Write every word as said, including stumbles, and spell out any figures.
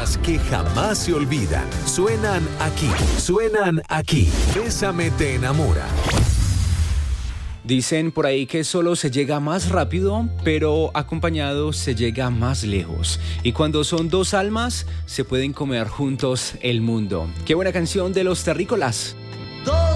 baladas que jamás se olvidan. Suenan aquí, suenan aquí. Bésame te enamora. Dicen por ahí que solo se llega más rápido, pero acompañado se llega más lejos. Y cuando son dos almas, se pueden comer juntos el mundo. Qué buena canción de Los Terrícolas.